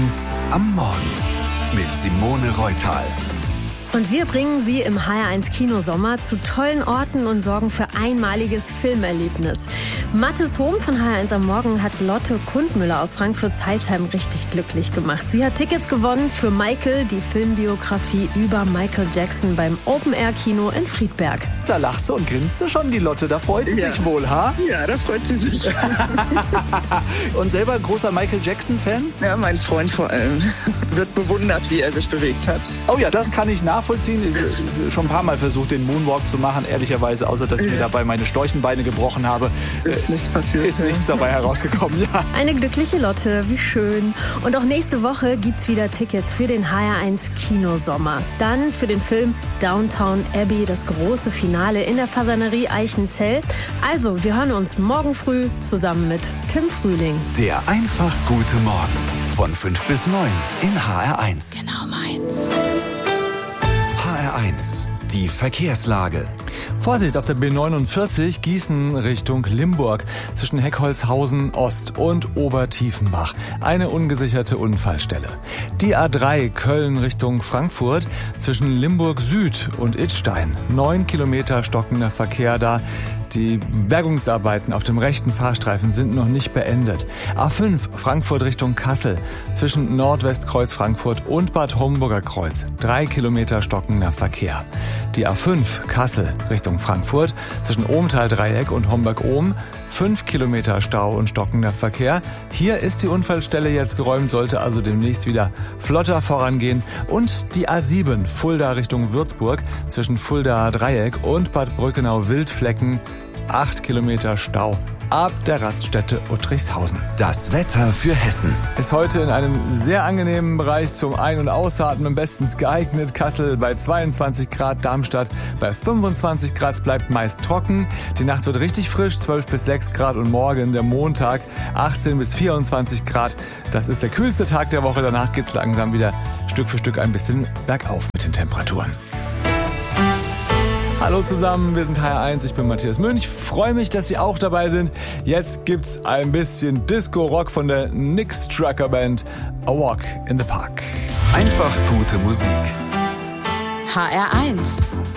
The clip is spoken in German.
HR1 am Morgen mit Simone Reutal. Und wir bringen Sie im HR1 Kinosommer zu tollen Orten und sorgen für einmaliges Filmerlebnis. Mathis Hohm von HR1 am Morgen hat Lotte Kundmüller aus Frankfurt-Zeilsheim richtig glücklich gemacht. Sie hat Tickets gewonnen für Michael, die Filmbiografie über Michael Jackson beim Open-Air-Kino in Friedberg. Da lacht sie und grinst sie schon, die Lotte. Da freut sie sich wohl, ha? Ja, da freut sie sich. Und selber großer Michael Jackson-Fan? Ja, mein Freund vor allem. Wird bewundert, wie er sich bewegt hat. Oh ja, das kann ich nachvollziehen. Schon ein paar Mal versucht, den Moonwalk zu machen, ehrlicherweise, außer dass ich mir dabei meine Storchenbeine gebrochen habe. Ist nichts passiert. Ist nichts dabei herausgekommen, ja. Eine glückliche Lotte, wie schön. Und auch nächste Woche gibt's wieder Tickets für den HR1 Kinosommer. Dann für den Film Downton Abbey, das große Finale in der Fasanerie Eichenzell. Also, wir hören uns morgen früh zusammen mit Tim Frühling. Der einfach gute Morgen von 5 bis 9 in HR1. Genau meins. HR1, die Verkehrslage. Vorsicht auf der B49 Gießen Richtung Limburg zwischen Heckholzhausen Ost und Obertiefenbach. Eine ungesicherte Unfallstelle. Die A3 Köln Richtung Frankfurt zwischen Limburg Süd und Idstein. 9 Kilometer stockender Verkehr da. Die Bergungsarbeiten auf dem rechten Fahrstreifen sind noch nicht beendet. A5 Frankfurt Richtung Kassel zwischen Nordwestkreuz Frankfurt und Bad Homburger Kreuz. 3 Kilometer stockender Verkehr. Die A5 Kassel Richtung Frankfurt zwischen Ohmtal-Dreieck und Homberg-Ohm. 5 Kilometer Stau und stockender Verkehr. Hier ist die Unfallstelle jetzt geräumt, sollte also demnächst wieder flotter vorangehen. Und die A7 Fulda Richtung Würzburg zwischen Fulda-Dreieck und Bad Brückenau-Wildflecken. 8 Kilometer Stau ab der Raststätte Uttrichshausen. Das Wetter für Hessen. Ist heute in einem sehr angenehmen Bereich zum Ein- und Ausatmen bestens geeignet. Kassel bei 22 Grad, Darmstadt bei 25 Grad. Es bleibt meist trocken. Die Nacht wird richtig frisch, 12 bis 6 Grad und morgen der Montag 18 bis 24 Grad. Das ist der kühlste Tag der Woche. Danach geht's langsam wieder Stück für Stück ein bisschen bergauf mit den Temperaturen. Hallo zusammen, wir sind HR1, ich bin Matthias Münch, freue mich, dass Sie auch dabei sind. Jetzt gibt's ein bisschen Disco-Rock von der Nix Trucker Band, A Walk in the Park. Einfach gute Musik. HR1